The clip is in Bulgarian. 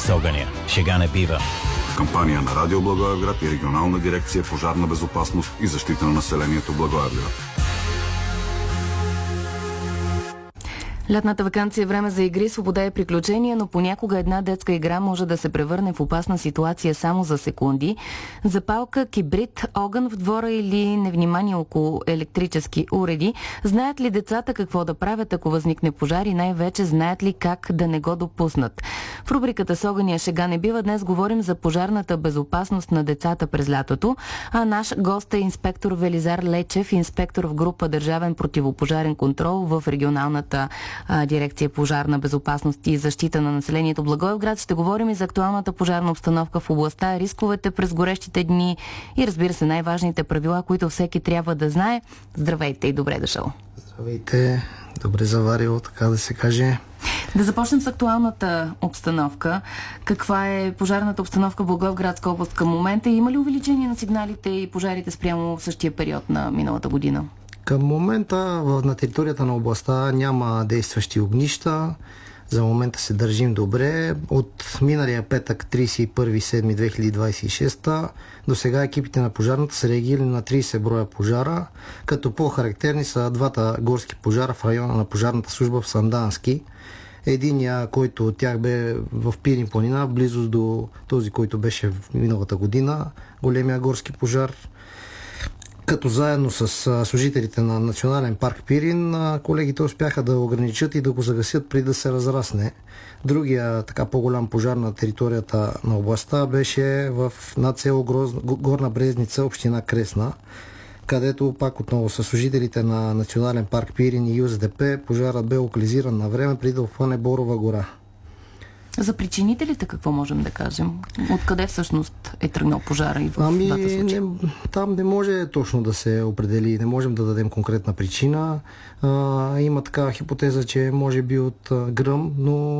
с огъня. Шега не бива. Кампания на Радио Благоевград и Регионална дирекция пожарна безопасност и защита на населението Благоевград. Лятната ваканция е време за игри, свобода и приключения, но понякога една детска игра може да се превърне в опасна ситуация само за секунди. Запалка, кибрид, огън в двора или невнимание около електрически уреди. Знаят ли децата какво да правят, ако възникне пожар и най-вече знаят ли как да не го допуснат? В рубриката с огъня шега не бива днес говорим за пожарната безопасност на децата през лятото, а наш гост е инспектор Велизар Лечев, инспектор в група Държавен противопожарен контрол в регионалната дирекция пожарна безопасност и защита на населението Благоевград. Ще говорим и за актуалната пожарна обстановка в областта, рисковете през горещите дни и разбира се най-важните правила, които всеки трябва да знае. Здравейте и добре дошъл. Здравейте, добре заварил, така да се каже. Да започнем с актуалната обстановка. Каква е пожарната обстановка в Благоевградска област към момента? Има ли увеличение на сигналите и пожарите спрямо в същия период на миналата година? Към момента на територията на областта няма действащи огнища. За момента се държим добре. От миналия петък, 31.7.2026, до сега екипите на пожарната са реагирали на 30 броя пожара, като по-характерни са двата горски пожара в района на пожарната служба в Сандански. Единия, който от тях бе в Пирин планина, близост до този, който беше в миналата година, големия горски пожар. Като заедно с служителите на Национален парк Пирин, колегите успяха да ограничат и да го загасят преди да се разрасне. Другия така по-голям пожар на територията на областта беше над село Горна Брезница, община Кресна, където пак отново с служителите на Национален парк Пирин и ЮСДП пожарът бе локализиран на време преди да обхване Борова гора. За причинителите какво можем да кажем? Откъде всъщност е тръгнал пожара и в двата случая? Там не може точно да се определи, не можем да дадем конкретна причина. Има такава хипотеза, че може би от гръм, но